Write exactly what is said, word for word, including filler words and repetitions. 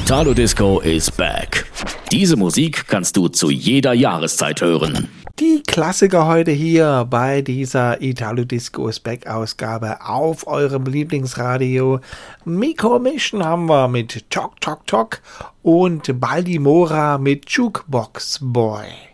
Italo Disco is back. Diese Musik kannst du zu jeder Jahreszeit hören. Die Klassiker heute hier bei dieser Italo Disco is back Ausgabe auf eurem Lieblingsradio. Miko Mission haben wir mit Tok Tok Tok und Baldi Mora mit Jukebox Boy.